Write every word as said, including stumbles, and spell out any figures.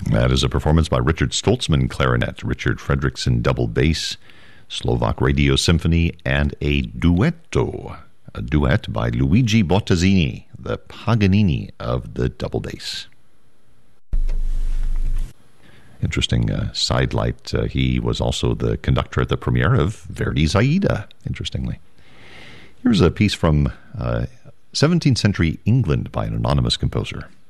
That is a performance by Richard Stoltzman clarinet, Richard Fredrickson double bass, Slovak Radio Symphony, and a duetto, a duet by Luigi Bottazzini, the Paganini of the double bass. Interesting uh, sidelight. Uh, he was also the conductor at the premiere of Verdi's Aida, interestingly. Here's a piece from uh, seventeenth century England by an anonymous composer.